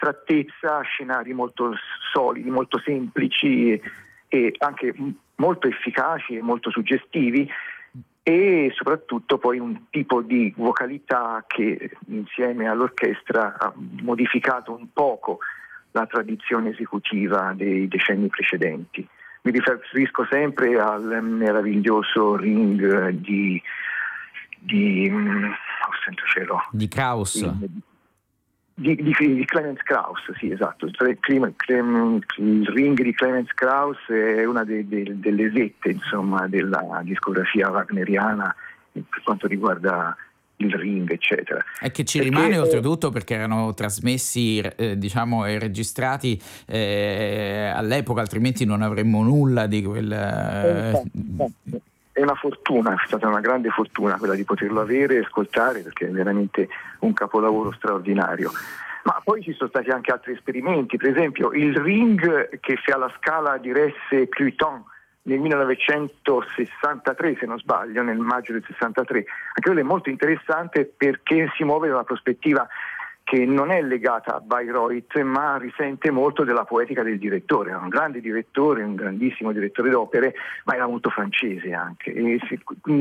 astrattezza, scenari molto solidi, molto semplici e anche molto efficaci e molto suggestivi, e soprattutto poi un tipo di vocalità che insieme all'orchestra ha modificato un poco la tradizione esecutiva dei decenni precedenti. Mi riferisco sempre al meraviglioso Ring di Krauss. Di Clemens Krauss, sì, esatto. Il Ring di Clemens Krauss è una delle vette, insomma, della discografia wagneriana per quanto riguarda il Ring, eccetera. E che ci rimane oltretutto perché erano trasmessi, diciamo, e registrati all'epoca, altrimenti non avremmo nulla di quel... È una fortuna, è stata una grande fortuna quella di poterlo avere e ascoltare, perché è veramente un capolavoro straordinario. Ma poi ci sono stati anche altri esperimenti, per esempio il Ring che fa la scala di Resse-Cluiton nel 1963, se non sbaglio, nel maggio del 63. Anche quello è molto interessante perché si muove da una prospettiva che non è legata a Bayreuth, ma risente molto della poetica del direttore. Era un grande direttore, un grandissimo direttore d'opere, ma era molto francese anche. E se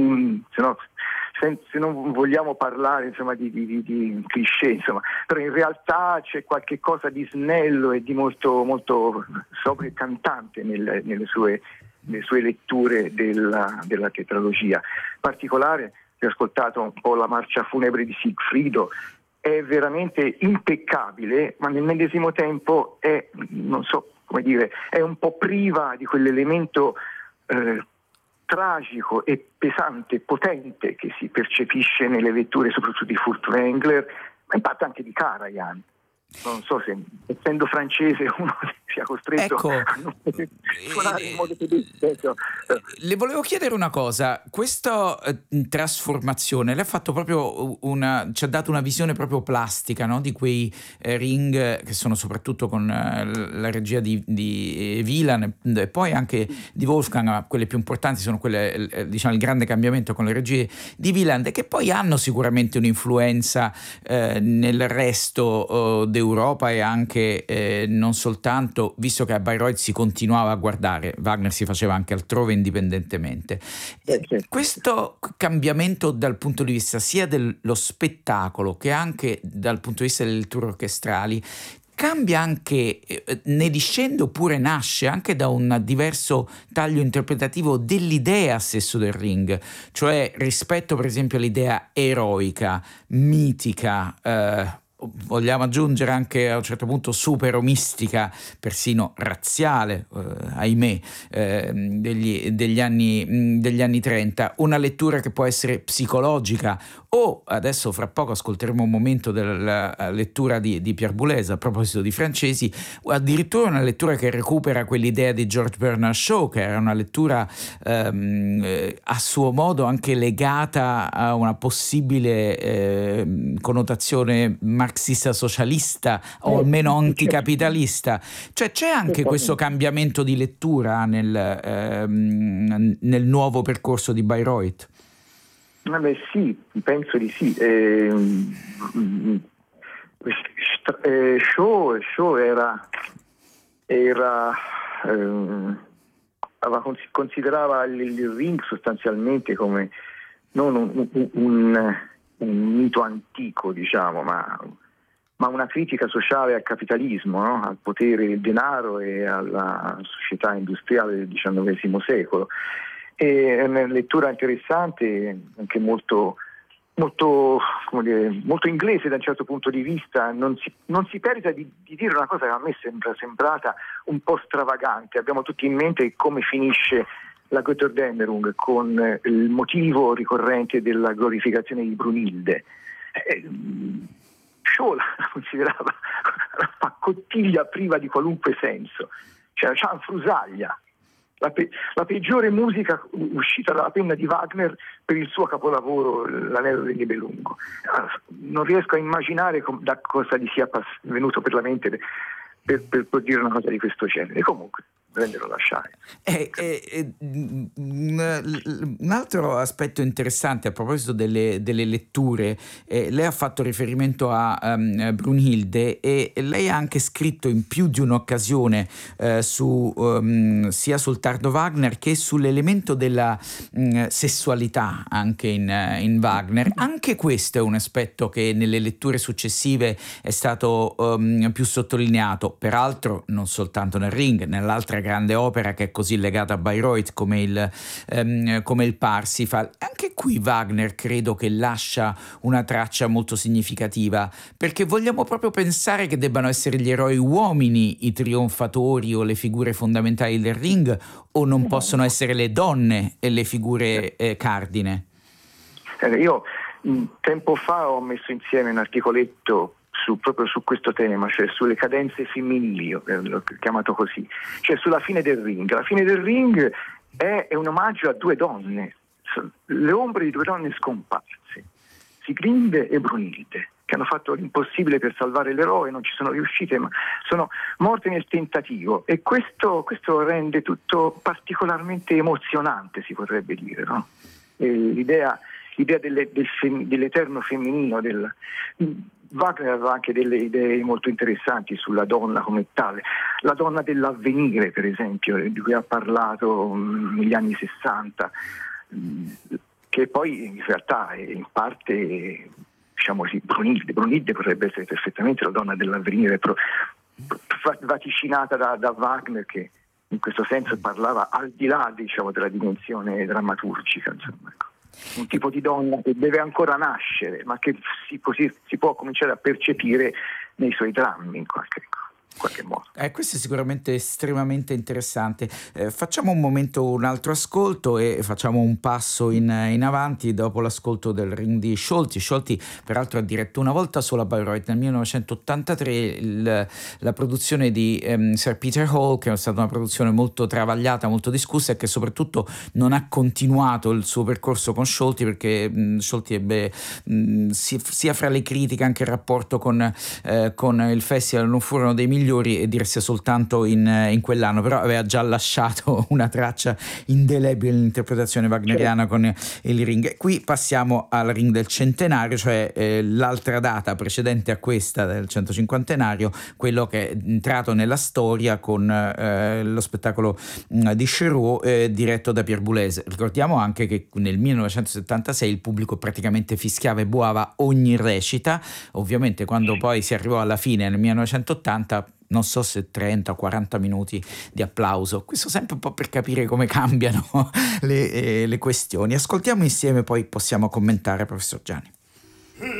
non vogliamo parlare, insomma, di cliché, insomma, però in realtà c'è qualche cosa di snello e di molto, molto sobrio e cantante nelle sue letture della tetralogia. In particolare, ho ascoltato un po' la marcia funebre di Sigfrido. È veramente impeccabile, ma nel medesimo tempo è, non so come dire, è un po' priva di quell'elemento tragico e pesante, potente che si percepisce nelle letture soprattutto di Furtwängler, ma in parte anche di Karajan. Non so se, essendo francese, uno sia costretto a non suonare in modo tedesco. Le volevo chiedere una cosa. Questa trasformazione le ha fatto proprio ci ha dato una visione proprio plastica, no? Di quei Ring che sono soprattutto con la regia di Wieland e poi anche di Wolfgang, ma quelle più importanti sono quelle, diciamo, il grande cambiamento con le regie di Wieland, che poi hanno sicuramente un'influenza nel resto d'Europa e anche non soltanto, visto che a Bayreuth si continuava a guardare, Wagner si faceva anche altrove indipendentemente. Questo cambiamento dal punto di vista sia dello spettacolo che anche dal punto di vista delle letture orchestrali cambia anche, ne discende oppure nasce anche da un diverso taglio interpretativo dell'idea stesso del Ring, cioè rispetto per esempio all'idea eroica, mitica, vogliamo aggiungere anche a un certo punto superomistica, persino razziale, ahimè, degli anni 30, una lettura che può essere psicologica o, adesso fra poco ascolteremo un momento della lettura di Pierre Boulez a proposito di francesi, o addirittura una lettura che recupera quell'idea di George Bernard Shaw, che era una lettura a suo modo anche legata a una possibile connotazione marxista socialista o almeno anticapitalista, cioè c'è anche questo cambiamento di lettura nel nuovo percorso di Bayreuth? Sì, penso di sì. Shaw considerava il Ring sostanzialmente come non un mito antico, diciamo, ma una critica sociale al capitalismo, no? Al potere del denaro e alla società industriale del XIX secolo. È una lettura interessante, anche molto inglese da un certo punto di vista. Non si perita di dire una cosa che a me sembra sembrata un po' stravagante. Abbiamo tutti in mente come finisce la Götterdämmerung con il motivo ricorrente della glorificazione di Brunilde. Shaw la considerava una paccottiglia priva di qualunque senso, cioè una frusaglia. La peggiore musica uscita dalla penna di Wagner per il suo capolavoro L'anello del Nibelungo. Non riesco a immaginare da cosa gli sia venuto per la mente per dire una cosa di questo genere. Comunque prenderlo o lasciare. Un altro aspetto interessante a proposito delle letture, lei ha fatto riferimento a Brunhilde, e lei ha anche scritto in più di un'occasione sia sul tardo Wagner che sull'elemento della sessualità anche in Wagner. Anche questo è un aspetto che nelle letture successive è stato più sottolineato, peraltro non soltanto nel Ring, nell'altra grande opera che è così legata a Bayreuth come il Parsifal. Anche qui Wagner credo che lascia una traccia molto significativa, perché vogliamo proprio pensare che debbano essere gli eroi uomini i trionfatori o le figure fondamentali del Ring, o non possono essere le donne e le figure cardine? Io tempo fa ho messo insieme un articoletto proprio su questo tema, cioè sulle cadenze femminili, l'ho chiamato così, cioè sulla fine del Ring. La fine del Ring è un omaggio a due donne, le ombre di due donne scomparse, Siglinde e Brunhilde, che hanno fatto l'impossibile per salvare l'eroe, non ci sono riuscite, ma sono morte nel tentativo, e questo rende tutto particolarmente emozionante, si potrebbe dire, no? L'idea dell'eterno femminino, Wagner aveva anche delle idee molto interessanti sulla donna come tale, la donna dell'avvenire, per esempio, di cui ha parlato negli anni 60, che poi in realtà è in parte, diciamo così, Brunhilde potrebbe essere perfettamente la donna dell'avvenire, vaticinata da Wagner, che in questo senso parlava al di là, diciamo, della dimensione drammaturgica, insomma, ecco. Un tipo di donna che deve ancora nascere, ma che si può cominciare a percepire nei suoi drammi in qualche modo. Questo è sicuramente estremamente interessante. Facciamo un altro ascolto e facciamo un passo in avanti dopo l'ascolto del Ring di Scholti. Scholti peraltro ha diretto una volta sola a Bayreuth nel 1983 la produzione di Sir Peter Hall, che è stata una produzione molto travagliata, molto discussa, e che soprattutto non ha continuato il suo percorso con Scholti, perché Scholti ebbe sia fra le critiche anche il rapporto con il festival non furono dei migliori, e diresse soltanto in quell'anno, però aveva già lasciato una traccia indelebile nell'interpretazione wagneriana con il Ring. Qui passiamo al Ring del centenario, cioè l'altra data precedente a questa del 150enario, quello che è entrato nella storia con lo spettacolo di Cherot diretto da Pierre Boulez. Ricordiamo anche che nel 1976 il pubblico praticamente fischiava e buava ogni recita. Ovviamente quando poi si arrivò alla fine nel 1980, non so se 30 o 40 minuti di applauso. Questo sempre un po' per capire come cambiano le questioni. Ascoltiamo insieme, poi possiamo commentare, professor Gianni.